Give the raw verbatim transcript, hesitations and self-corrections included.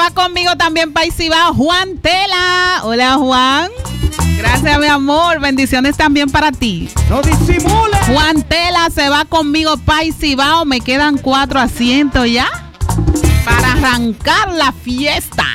va conmigo también para Cibao, Juan Tela. Hola, Juan. Gracias, mi amor. Bendiciones también para ti. No disimule. Juan Tela se va conmigo para Cibao. Me quedan cuatro asientos ya para arrancar la fiesta.